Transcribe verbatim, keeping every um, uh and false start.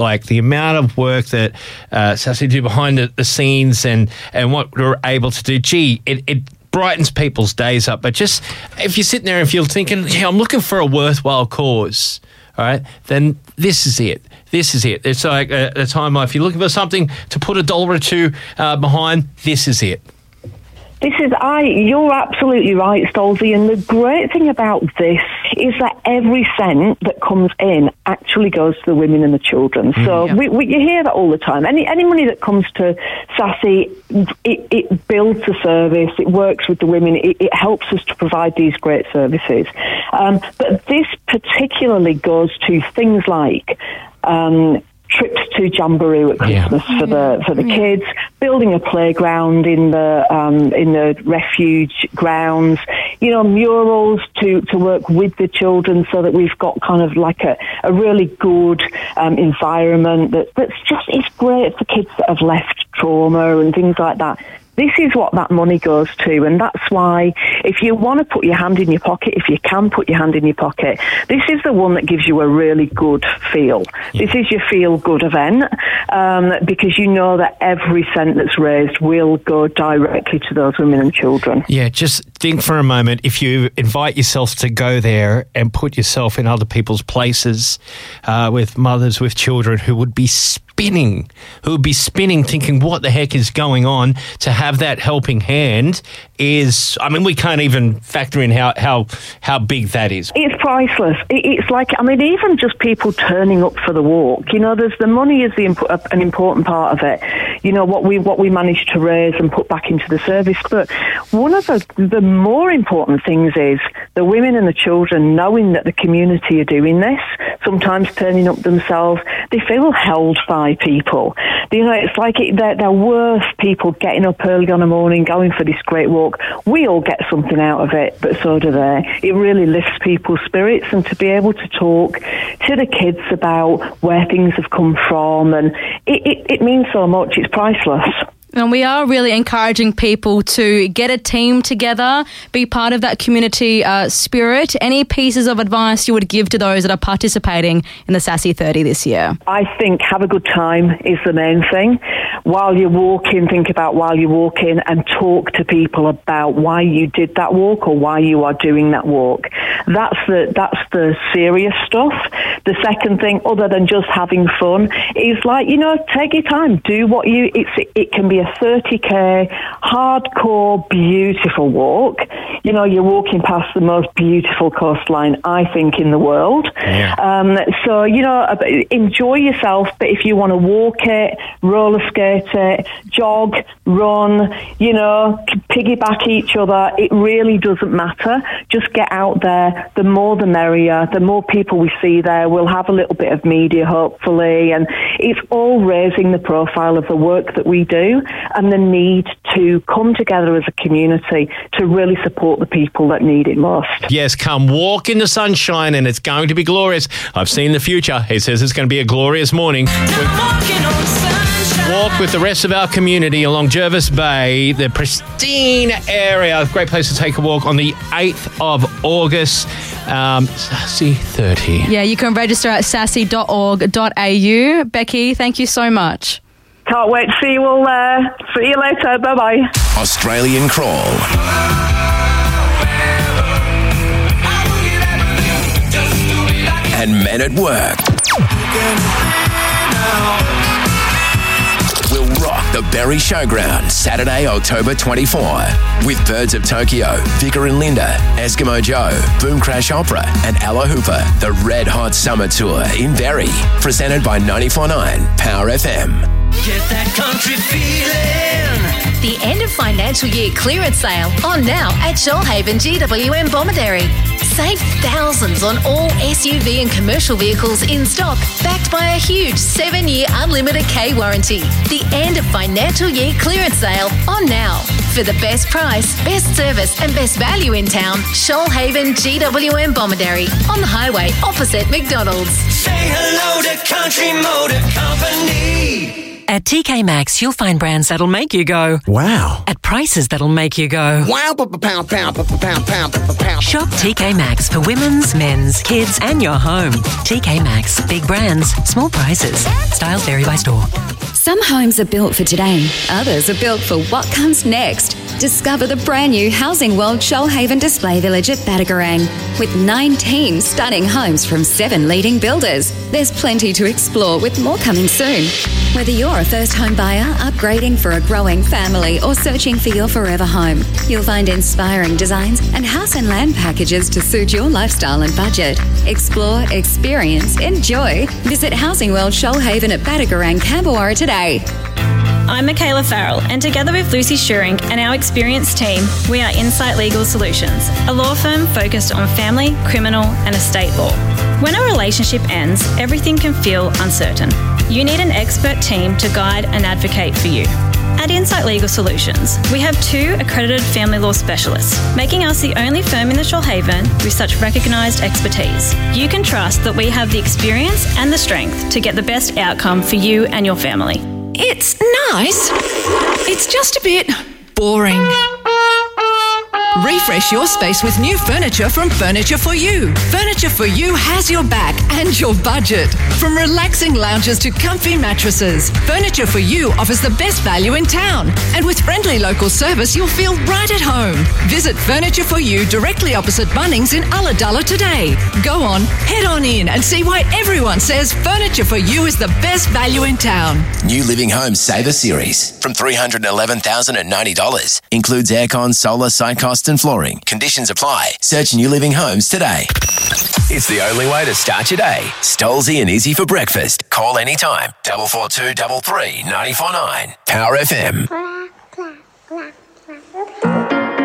Like the amount of work that uh, Sassy do behind the, the scenes and, and what we're able to do, gee, it, it brightens people's days up. But just if you're sitting there and if you're thinking, yeah, I'm looking for a worthwhile cause, all right, then this is it. This is it. It's like a, a time if you're looking for something to put a dollar or two uh, behind, this is it. This is, I, you're absolutely right, Stolzy, and the great thing about this is that every cent that comes in actually goes to the women and the children. Mm, so yeah. we, we, you hear that all the time. Any any money that comes to Sassy, it, it builds the service, it works with the women, it, it helps us to provide these great services. Um, but this particularly goes to things like Um, trips to Jamboree at Christmas yeah. for the for the yeah. kids, building a playground in the um, in the refuge grounds, you know, murals to, to work with the children so that we've got kind of like a, a really good um, environment that, that's just, it's great for kids that have left trauma and things like that. This is what that money goes to, and that's why if you want to put your hand in your pocket, if you can put your hand in your pocket, this is the one that gives you a really good feel. Yeah. This is your feel-good event um, because you know that every cent that's raised will go directly to those women and children. Yeah, just think for a moment, if you invite yourself to go there and put yourself in other people's places uh, with mothers with children who would be spinning, who would be spinning thinking what the heck is going on, to have that helping hand is, I mean, we can't even factor in how how, how big that is. It's priceless. It, it's like, I mean, even just people turning up for the walk, you know, there's the money is the imp- an important part of it, you know, what we what we manage to raise and put back into the service. But one of the, the more important things is the women and the children knowing that the community are doing this, sometimes turning up themselves. They feel held by people. You know, it's like it, they're, they're worth people getting up early on a morning, going for this great walk. We all get something out of it, but so do they. It really lifts people's spirits, and to be able to talk to the kids about where things have come from, and it, it, it means so much. It's priceless. And we are really encouraging people to get a team together, be part of that community uh, spirit. Any pieces of advice you would give to those that are participating in the Sassy thirty this year? I think have a good time is the main thing. While you're walking, think about while you're walking and talk to people about why you did that walk or why you are doing that walk. That's the that's the serious stuff. The second thing, other than just having fun, is like, you know, take your time. Do what you, it's, it can be a thirty k hardcore, beautiful walk. You know, you're walking past the most beautiful coastline, I think, in the world. Yeah. Um, so, you know, enjoy yourself, but if you want to walk it, roller skate it, jog, run, you know, piggyback each other, it really doesn't matter. Just get out there. The more the merrier. The more people we see there, we'll have a little bit of media, hopefully, and it's all raising the profile of the work that we do and the need to come together as a community to really support the people that need it most. Yes, come walk in the sunshine and it's going to be glorious. I've seen the future. He says it's going to be a glorious morning. Walk with the rest of our community along Jervis Bay, the pristine area. Great place to take a walk on the eighth of August. Um, Sassy thirty. Yeah, you can register at sassy dot org dot a u. Becky, thank you so much. Can't wait to see you all there. See you later. Bye-bye. Australian Crawl. And Men at Work. We'll rock the Berry Showground Saturday, October twenty-fourth with Birds of Tokyo, Vicar and Linda, Eskimo Joe, Boom Crash Opera and Ella Hooper. The Red Hot Summer Tour in Berry. Presented by ninety-four point nine Power F M. Get that country feeling. The end of financial year clearance sale on now at Shoalhaven G W M Bomaderry. Save thousands on all S U V and commercial vehicles in stock, backed by a huge seven-year unlimited K warranty. The end of financial year clearance sale on now. For the best price, best service and best value in town, Shoalhaven G W M Bomaderry on the highway opposite McDonald's. Say hello to Country Motor Company. At T K Maxx, you'll find brands that'll make you go, wow. At prices that'll make you go, wow. Pound, pound, pound, pound, pound, pound. Shop T K Maxx for women's, men's, kids, and your home. T K Maxx. Big brands, small prices. Styles vary by store. Some homes are built for today. Others are built for what comes next. Discover the brand new Housing World Shoalhaven Display Village at Badagarang. With nineteen stunning homes from seven leading builders. There's plenty to explore with more coming soon. Whether you're a first home buyer, upgrading for a growing family, or searching for your forever home, you'll find inspiring designs and house and land packages to suit your lifestyle and budget. Explore, experience, enjoy. Visit Housing World Shoalhaven at Badagarang, Camberwara today. I'm Michaela Farrell, and together with Lucy Schuring and our experienced team, we are Insight Legal Solutions, a law firm focused on family, criminal and estate law. When a relationship ends, everything can feel uncertain. You need an expert team to guide and advocate for you. At Insight Legal Solutions, we have two accredited family law specialists, making us the only firm in the Shoalhaven with such recognised expertise. You can trust that we have the experience and the strength to get the best outcome for you and your family. It's nice. It's just a bit boring. Refresh your space with new furniture from Furniture for You. Furniture for You has your back and your budget. From relaxing lounges to comfy mattresses, Furniture for You offers the best value in town. And with friendly local service, you'll feel right at home. Visit Furniture for You directly opposite Bunnings in Ulladulla today. Go on, head on in and see why everyone says Furniture for You is the best value in town. New Living Home Saver Series from three hundred eleven thousand ninety dollars. Includes aircon, solar, site cost and flooring. Conditions apply. Search New Living Homes today. It's the only way to start your day. Stolzy and Izzy for breakfast. Call anytime. double four two three three nine four nine. Power F M.